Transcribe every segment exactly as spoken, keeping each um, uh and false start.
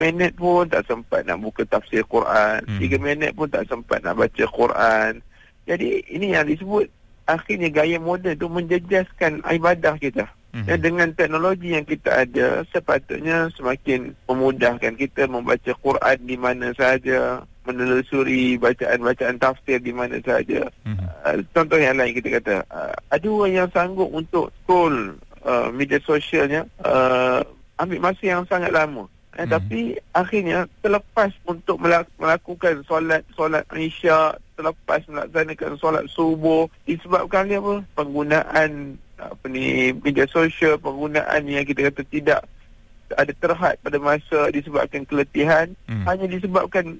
minit pun tak sempat nak buka tafsir Quran, hmm. tiga minit pun tak sempat nak baca Quran. Jadi ini yang disebut akhirnya gaya moden tu menjejaskan ibadah kita. Hmm. Dan dengan teknologi yang kita ada, sepatutnya semakin memudahkan kita membaca Quran di mana sahaja, menelusuri bacaan-bacaan tafsir di mana sahaja. Hmm. Uh, contoh yang lain kita kata, uh, ada orang yang sanggup untuk scroll uh, media sosialnya, uh, ambil masa yang sangat lama. Eh, hmm. Tapi akhirnya terlepas untuk melak- melakukan solat solat isyak, terlepas melaksanakan solat subuh, disebabkan dia apa? Penggunaan apa ni media sosial, penggunaan yang kita kata tidak ada terhad pada masa, disebabkan keletihan, hmm. hanya disebabkan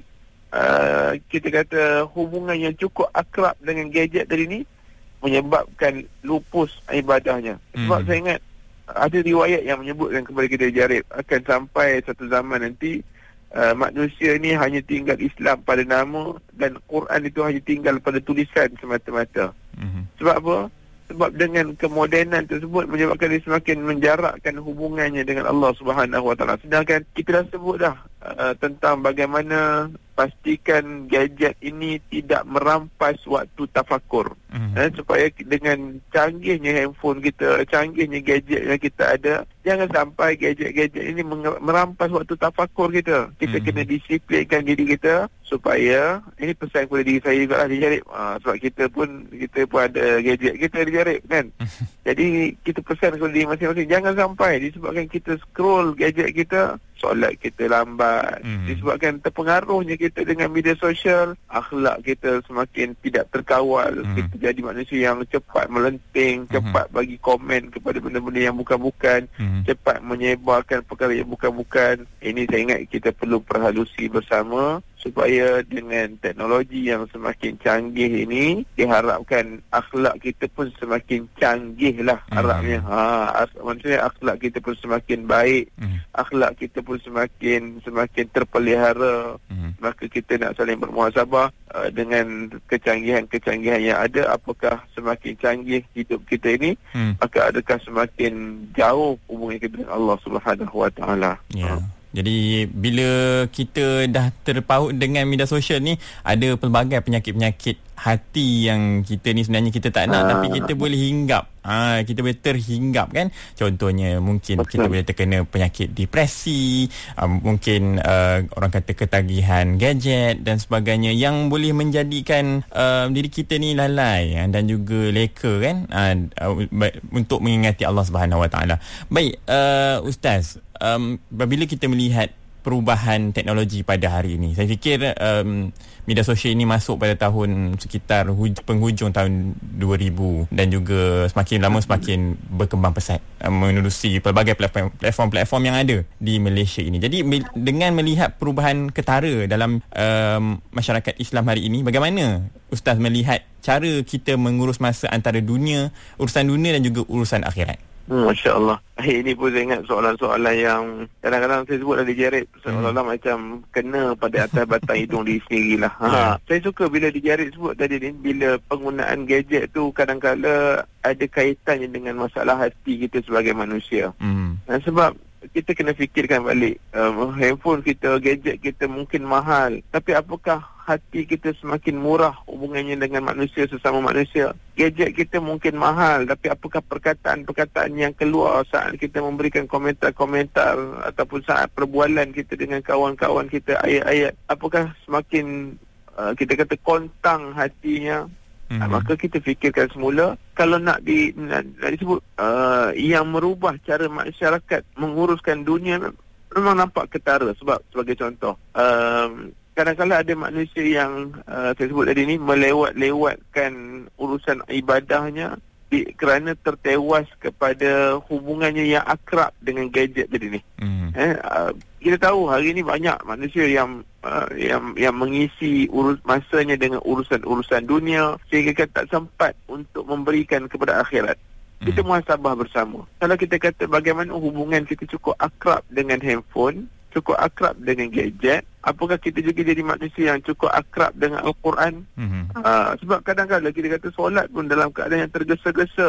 uh, kita kata hubungan yang cukup akrab dengan gadget tadi ni menyebabkan lupus ibadahnya. Sebab hmm. saya ingat ada riwayat yang menyebutkan kepada kita, Jarib, akan sampai satu zaman nanti uh, manusia ni hanya tinggal Islam pada nama dan Quran itu hanya tinggal pada tulisan semata-mata. Mm-hmm. Sebab apa? Sebab dengan kemodenan tersebut menyebabkan dia semakin menjarakkan hubungannya dengan Allah Subhanahu Wa Taala. Sedangkan kita dah sebut dah uh, tentang bagaimana pastikan gadget ini tidak merampas waktu tafakur. Mm-hmm. eh, supaya dengan canggihnya handphone kita, canggihnya gadget yang kita ada, jangan sampai gadget-gadget ini merampas waktu tafakur kita. Kita mm-hmm. kena disiplinkan diri kita supaya, ini pesan kepada diri saya juga lah, Dijarib. Ha, sebab kita pun kita pun ada gadget kita, Dijarib, kan. Jadi kita pesan kepada diri masing-masing, jangan sampai disebabkan kita scroll gadget kita, solat kita lambat. Mm-hmm. Disebabkan terpengaruhnya kita dengan media sosial, akhlak kita semakin tidak terkawal. Mm-hmm. Kita jadi manusia yang cepat melenting, mm-hmm. cepat bagi komen kepada benda-benda yang bukan-bukan, mm-hmm. cepat menyebarkan perkara yang bukan-bukan. Ini saya ingat kita perlu perhalusi bersama supaya dengan teknologi yang semakin canggih ini, diharapkan akhlak kita pun semakin canggih lah harapnya. Ha, maksudnya akhlak kita pun semakin baik, mm. akhlak kita pun semakin semakin terpelihara. Mm. Maka kita nak saling bermuhasabah uh, dengan kecanggihan-kecanggihan yang ada. Apakah semakin canggih hidup kita ini, mm. maka adakah semakin jauh hubungan kita dengan Allah Subhanahu Wa Taala. Yeah. Ha. Jadi bila kita dah terpaut dengan media sosial ni, ada pelbagai penyakit-penyakit hati yang kita ni sebenarnya kita tak nak, ha. tapi kita boleh hinggap. Ha, kita boleh terhinggap, kan. Contohnya mungkin Betul. kita boleh terkena penyakit depresi, uh, mungkin uh, orang kata ketagihan gadget dan sebagainya, yang boleh menjadikan uh, diri kita ni lalai uh, dan juga leka, kan, uh, uh, untuk mengingati Allah Subhanahu Wa Taala. Baik, uh, Ustaz, um, apabila kita melihat perubahan teknologi pada hari ini, saya fikir um, media sosial ini masuk pada tahun sekitar huj- penghujung tahun dua ribu dan juga semakin lama semakin berkembang pesat um, menerusi pelbagai platform, platform-platform yang ada di Malaysia ini. Jadi me- dengan melihat perubahan ketara dalam um, masyarakat Islam hari ini, bagaimana Ustaz melihat cara kita mengurus masa antara dunia, urusan dunia dan juga urusan akhirat? Hmm, Masya Allah. Ini pun saya ingat soalan-soalan yang kadang-kadang saya sebut ada Dijarib, seolah-olah hmm. macam kena pada atas batang hidung diri sendirilah. Ha. Yeah. Saya suka bila Dijarib sebut tadi ni, bila penggunaan gadget tu kadang-kadang ada kaitannya dengan masalah hati kita sebagai manusia. Hmm. Ha, sebab kita kena fikirkan balik, um, handphone kita, gadget kita mungkin mahal, tapi apakah hati kita semakin murah hubungannya dengan manusia, sesama manusia? Gadget kita mungkin mahal, tapi apakah perkataan-perkataan yang keluar saat kita memberikan komentar-komentar ataupun saat perbualan kita dengan kawan-kawan kita, ayat-ayat, apakah semakin uh, kita kata kontang hatinya? Mm-hmm. Maka kita fikirkan semula, kalau nak, di, nak, nak disebut uh, yang merubah cara masyarakat menguruskan dunia, memang nampak ketara. Sebab sebagai contoh, um, kadang-kadang ada manusia yang uh, saya sebut tadi ni melewat-lewatkan urusan ibadahnya di, kerana tertewas kepada hubungannya yang akrab dengan gadget tadi ni. Mm. Eh, uh, kita tahu hari ni banyak manusia yang uh, yang yang mengisi urus masanya dengan urusan-urusan dunia sehingga kita tak sempat untuk memberikan kepada akhirat. Mm. Kita muhasabah bersama. Kalau kita kata bagaimana hubungan kita cukup akrab dengan handphone, cukup akrab dengan gadget, apakah kita juga jadi manusia yang cukup akrab dengan Al-Quran? Mm-hmm. Uh, sebab kadang-kadang kita kata solat pun dalam keadaan yang tergesa-gesa.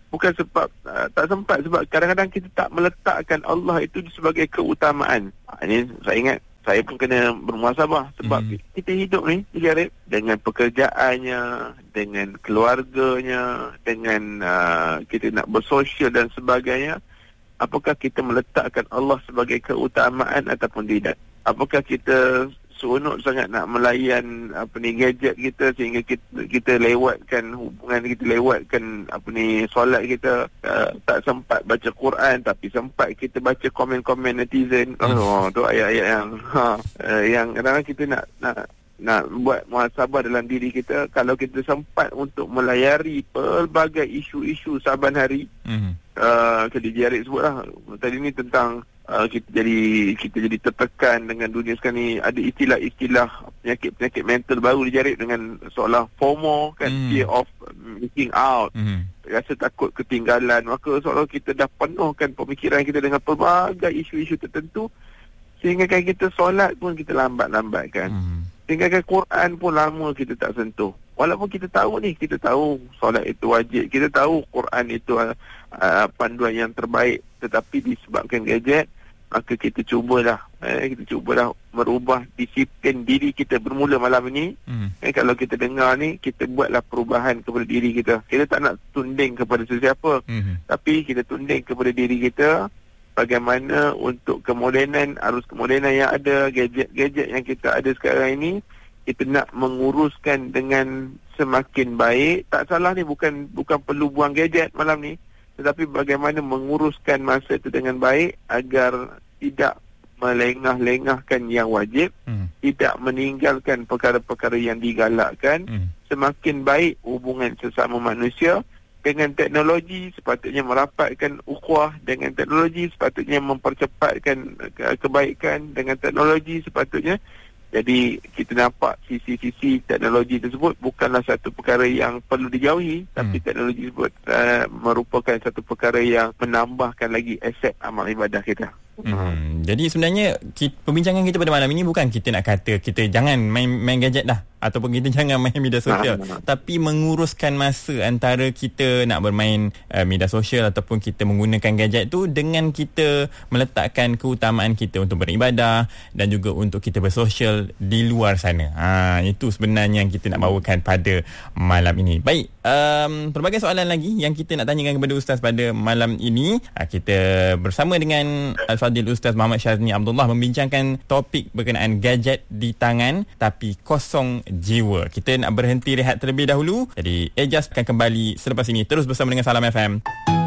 Bukan sebab uh, tak sempat, sebab kadang-kadang kita tak meletakkan Allah itu sebagai keutamaan. Ha, ini saya ingat saya pun kena bermuhasabah sebab hmm. kita hidup ni Jarib, dengan pekerjaannya, dengan keluarganya, dengan uh, kita nak bersosial dan sebagainya. Apakah kita meletakkan Allah sebagai keutamaan ataupun tidak? Apakah kita seronok sangat nak melayan apa ni gadget kita sehingga kita kita lewatkan hubungan kita, lewatkan apa ni solat kita, uh, tak sempat baca Quran tapi sempat kita baca komen-komen netizen. Oh, tu ayat-ayat yang ha, uh, yang kadang-kadang kita nak nak nak buat muhasabah dalam diri kita. Kalau kita sempat untuk melayari pelbagai isu-isu saban hari, mm-hmm. uh, Kadi Jarib sebutlah tadi ni tentang Uh, kita jadi kita jadi tertekan dengan dunia sekarang ni. Ada istilah-istilah penyakit-penyakit mental baru dijarik dengan seolah FOMO kan, mm. fear of missing out, mm. rasa takut ketinggalan. Maka seolah kita dah penuhkan pemikiran kita dengan pelbagai isu-isu tertentu, sehingga kan kita solat pun kita lambat-lambatkan, mm. sehingga kan Quran pun lama kita tak sentuh. Walaupun kita tahu ni, kita tahu solat itu wajib, kita tahu Quran itu uh, uh, panduan yang terbaik, tetapi disebabkan gadget, maka kita cubalah eh, kita cubalah merubah disiplin diri kita bermula malam ini. hmm. eh, Kalau kita dengar ni, kita buatlah perubahan kepada diri kita. Kita tak nak tunding kepada sesiapa, hmm. tapi kita tunding kepada diri kita. Bagaimana untuk kemodenan, arus kemodenan yang ada, gadget-gadget yang kita ada sekarang ini, kita nak menguruskan dengan semakin baik. Tak salah ni, bukan bukan perlu buang gadget malam ni, tetapi bagaimana menguruskan masa itu dengan baik agar tidak melengah-lengahkan yang wajib, hmm. tidak meninggalkan perkara-perkara yang digalakkan. hmm. Semakin baik hubungan sesama manusia. Dengan teknologi sepatutnya merapatkan ukhuwah, dengan teknologi sepatutnya mempercepatkan kebaikan, dengan teknologi sepatutnya. Jadi kita nampak sisi-sisi teknologi tersebut bukanlah satu perkara yang perlu dijauhi, hmm. tapi teknologi tersebut uh, merupakan satu perkara yang menambahkan lagi aset amal ibadah kita. Hmm. Jadi sebenarnya kita, perbincangan kita pada malam ini bukan kita nak kata kita jangan main main gadget dah, ataupun kita jangan main media sosial, nah, nah, nah. tapi menguruskan masa antara kita nak bermain uh, media sosial ataupun kita menggunakan gadget tu dengan kita meletakkan keutamaan kita untuk beribadah dan juga untuk kita bersosial di luar sana. Ha, itu sebenarnya yang kita nak bawakan pada malam ini. Baik, um, pelbagai soalan lagi yang kita nak tanyakan kepada Ustaz pada malam ini. Ha, kita bersama dengan Al-Fadil Ustaz Muhammad Syazmi Abdullah membincangkan topik berkenaan gadget di tangan tapi kosong jiwa. Kita nak berhenti rehat terlebih dahulu. Jadi Ejaz akan kembali selepas ini. Terus bersama dengan Salam F M.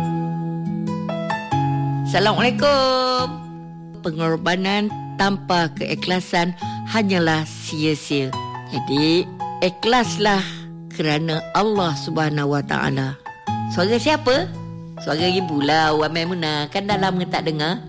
Assalamualaikum. Pengorbanan tanpa keikhlasan hanyalah sia-sia. Jadi ikhlaslah kerana Allah Subhanahu Wa Taala. Suara siapa? Suara ibulah, Wan Maimunah. Kan dah lama tak dengar.